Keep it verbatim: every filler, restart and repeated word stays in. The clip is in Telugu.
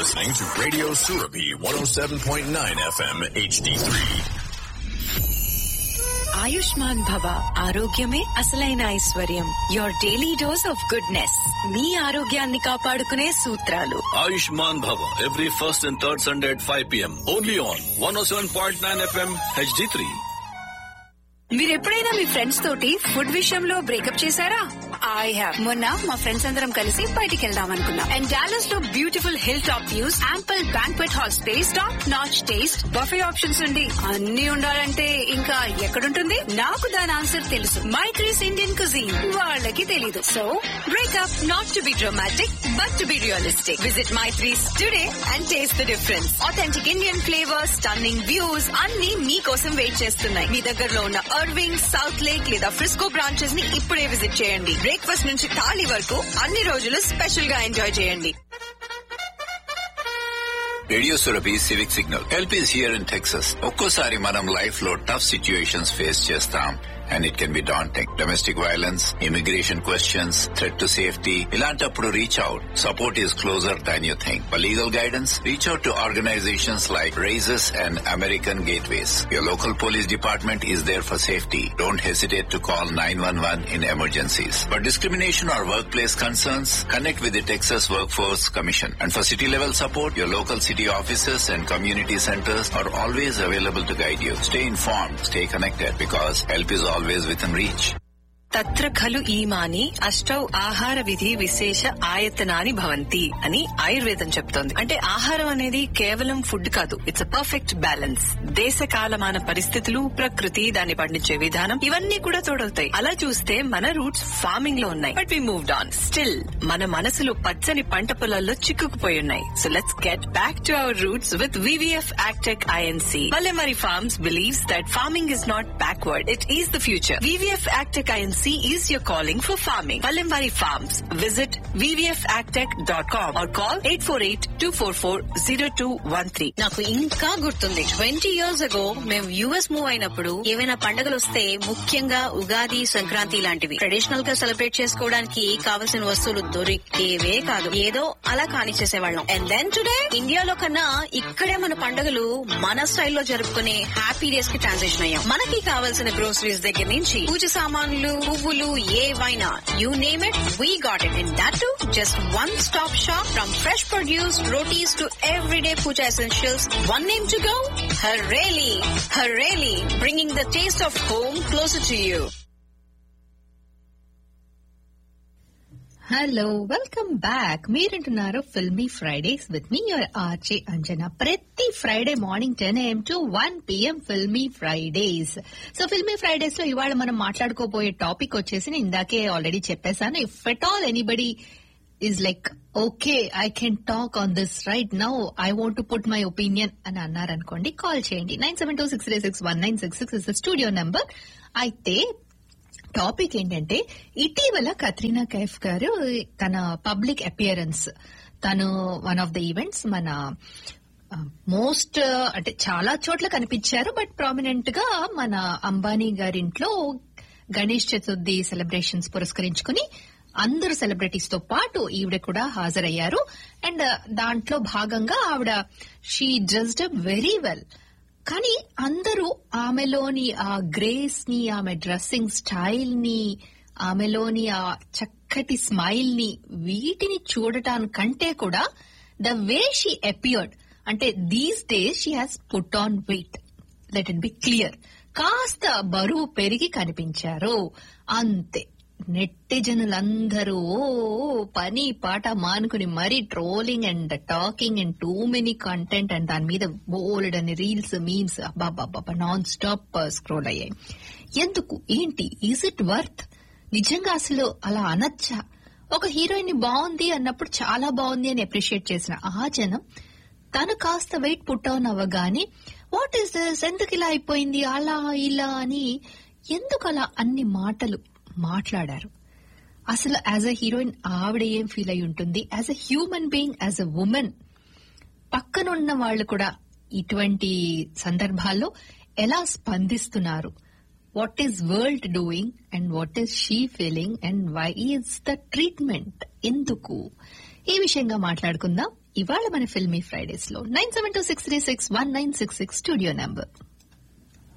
listening to Radio Surabhi one oh seven point nine F M H D three. Ayushman భవ ఆరోగ్యమే అసలైన ఐశ్వర్యం. Your daily dose of goodness. మీ ఆరోగ్యాన్ని కాపాడుకునే సూత్రాలు. Ayushman Bhava every first and third Sunday at five p.m. only on one oh seven point nine F M H D three. మీరు ఎప్పుడైనా మీ ఫ్రెండ్స్ తోటి ఫుడ్ విషయంలో బ్రేకప్ చేశారా? I have. మొన్న మా ఫ్రెండ్స్ అందరం కలిసి బయటికి వెళ్దాం అనుకున్నాం. అండ్ డాలస్ లో beautiful hill top views, ample banquet hall space, top notch taste, buffet options ఉండి అన్ని ఉండాలంటే ఇంకా ఎక్కడుంటుంది? నాకు దాని ఆన్సర్ తెలుసు. Maitri's Indian cuisine. వాళ్ళకి తెలీదు. So breakup not to be dramatic but to be realistic. Visit Maitri's today and taste the difference. Authentic Indian flavours, stunning views అన్ని మీకోసం వెయిట్ చేస్తున్నాయి. మీ దగ్గరలో ఉన్న అర్వింగ్, సౌత్ లేక్ లేదా ఫ్రిస్కో బ్రాంచెస్ ని ఇప్పుడే విజిట్ చేయండి. బ్రేక్ఫాస్ట్ నుంచి థాలీ వరకు అన్ని రోజులు స్పెషల్ గా ఎంజాయ్ చేయండి. Radio Surabhi civic signal. Help is here in Texas. ఒక్కోసారి మనం లైఫ్ లో టఫ్ సిచ్యుయేషన్స్ ఫేస్ చేస్తాం. And it can be daunting. Domestic violence, immigration questions, threat to safety. ఇలాంటప్పుడు reach out. Support is closer than you think. For legal guidance, reach out to organizations like RAISES and American Gateways. Your local police department is there for safety. Don't hesitate to call nine one one in emergencies. For discrimination or workplace concerns, connect with the Texas Workforce Commission. And for city level support, your local city offices and community centers are always available to guide you. Stay informed, stay connected, because help is always within reach. తత్ర ఖలు ఈమాని అష్టౌ ఆహార విధి విశేష ఆయతనాని భవంతి అని ఆయుర్వేదం చెప్తోంది. అంటే ఆహారం అనేది కేవలం ఫుడ్ కాదు, ఇట్స్ అ పర్ఫెక్ట్ బ్యాలెన్స్. దేశ కాలమాన పరిస్థితులు, ప్రకృతి, దాన్ని పండించే విధానం ఇవన్నీ కూడా తోడవుతాయి. అలా చూస్తే మన రూట్స్ ఫార్మింగ్ లో ఉన్నాయి. But we moved on. Still మన మనసులు పచ్చని పంట పొలాల్లో చిక్కుకుపోయి ఉన్నాయి. So let's get back to our roots with VVF యాక్టెక్ INC. Palamari Farms believes that farming is not backward, it is the future. V V F Agtech I N C is your calling for farming. Palamari Farms. Visit v v f agtech dot com or call eight four eight, two four four, zero two one three. నాకు ఇంకా గుర్తుంది, ట్వంటీ ఇయర్స్ అగో మేము యుఎస్ మూవ్ అయినప్పుడు ఏవైనా పండుగలు వస్తే, ముఖ్యంగా ఉగాది, సంక్రాంతి లాంటివి ట్రెడిషనల్ గా సెలబ్రేట్ చేసుకోవడానికి కావలసిన వస్తువులు దొరికేవే కాదు. ఏదో అలా కానిచ్చేసేవాళ్ళం. అండ్ దెన్ టుడే ఇండియాలో కన్నా ఇక్కడే మన పండుగలు మన స్టైల్లో జరుపుకునే హ్యాపీ డేస్ కి ట్రాన్సిషన్ అయ్యాం. మనకి కావాల్సిన గ్రోసరీస్ దగ్గర నుంచి పూజ సామాన్లు, పువ్వులు, ఏవైనా you name it, we got it. And that to just one stop shop. From fresh produce, rotis to everyday puja essentials, one name to go, Hareli. Hareli, bringing the taste of home closer to you. Hello, welcome back. మీరింటున్నారు filmy Fridays with me your RJ Anjana. ప్రతి Friday morning ten AM to one PM filmy Fridays. So filmy Fridays లో ఇవాళ మనం మాట్లాడుకోబోయే టాపిక్ వచ్చేసి నేను ఇందాకే ఆల్రెడీ చెప్పేశాను. If at all anybody is like okay I can talk on this right now, I want to put my opinion అని అన్నారనుకోండి, కాల్ చేయండి. Nine seven two six three six one nine six six is the studio number. అయితే టాపిక్ ఏంటంటే, ఇటీవల కత్రీనా కైఫ్ గారు తన పబ్లిక్ అపియరెన్స్, తను వన్ ఆఫ్ ద ఈవెంట్స్ మన మోస్ట్ అంటే చాలా చోట్ల కనిపించారు. బట్ ప్రామినెంట్ గా మన అంబానీ గారింట్లో గణేష్ చతుర్థి సెలబ్రేషన్స్ పురస్కరించుకుని అందరు సెలబ్రిటీస్ తో పాటు ఈవిడ కూడా హాజరయ్యారు. అండ్ దాంట్లో భాగంగా ఆవిడ she dressed up very well. కానీ అందరూ ఆమెలోని ఆ గ్రేస్ ని, ఆమె డ్రెస్సింగ్ స్టైల్ ని, ఆమెలోని ఆ చక్కటి స్మైల్ ని, వీటిని చూడటానికంటే కూడా ద వే షీ అపియర్డ్, అంటే these days she has put on weight, let it be clear. కాస్త బరువు పెరిగి కనిపించారు అంతే. నెట్టిజనులందరూ పని పాట మానుకుని మరీ trolling and talking and too many content and దాని మీద బోల్డ్ అని reels, memes అబ్బాబ్బాబ్బా non stop scroll అయ్యాయి. ఎందుకు, ఏంటి, ఈజ్ ఇట్ వర్త్? నిజంగా అసలు అలా అనొచ్చా? ఒక హీరోయిన్ ని బాగుంది అన్నప్పుడు చాలా బాగుంది అని అప్రిషియేట్ చేసిన ఆ జనం తను కాస్త వెయిట్ పుట్ ఆన్ అవ్వగానే వాట్ ఈస్ దిస్, ఎందుకు ఇలా అయిపోయింది, అలా ఇలా అని ఎందుకు అలా అన్ని మాటలు మాట్లాడారు? అసలు యాజ్ అ హీరోయిన్ ఆవిడ ఏం ఫీల్ అయి ఉంటుంది? As a human being, as a women, పక్కనున్న వాళ్ళు కూడా ఇటువంటి సందర్భాల్లో ఎలా స్పందిస్తున్నారు? What is world doing and what is she feeling and why is the treatment? ఎందుకు ఈ విషయంగా మాట్లాడుకుందాం ఇవాళ మన ఫిల్మీ ఫ్రైడేస్ లో. Nine seven two six three six one nine six six studio number.